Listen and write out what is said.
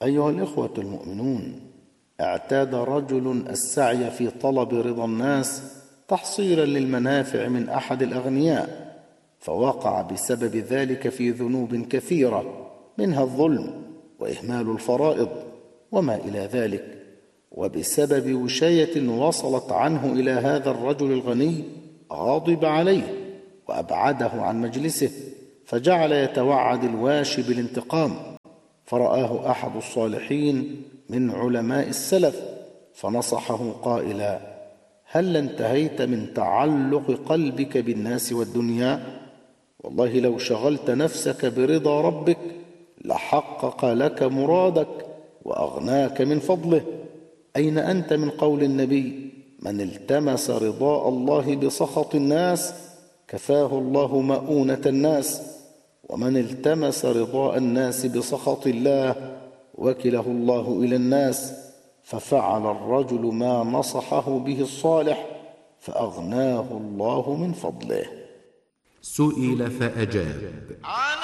أيها الإخوة المؤمنون، اعتاد رجل السعي في طلب رضا الناس تحصيلا للمنافع من أحد الأغنياء، فوقع بسبب ذلك في ذنوب كثيرة، منها الظلم وإهمال الفرائض وما إلى ذلك. وبسبب وشاية وصلت عنه إلى هذا الرجل الغني غضب عليه وأبعده عن مجلسه، فجعل يتوعد الواشي بالانتقام. فرآه أحد الصالحين من علماء السلف فنصحه قائلا: هل انتهيت من تعلق قلبك بالناس والدنيا؟ والله لو شغلت نفسك برضا ربك لحقق لك مرادك وأغناك من فضله. أين أنت من قول النبي: من التمس رضاء الله بسخط الناس كفاه الله مؤونة الناس، ومن التمس رضاء الناس بسخط الله وكله الله إلى الناس. ففعل الرجل ما نصحه به الصالح فأغناه الله من فضله. سئل فأجاب: